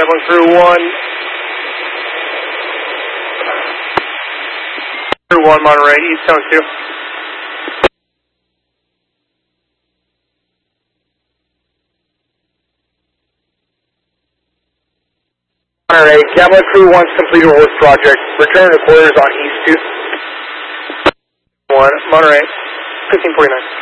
Zeppelin Crew 1. Crew 1, Monterey, East Zone 2. Monterey, Zeppelin Crew 1's completed horse project. Return to quarters on East 2. 1, Monterey, 1549.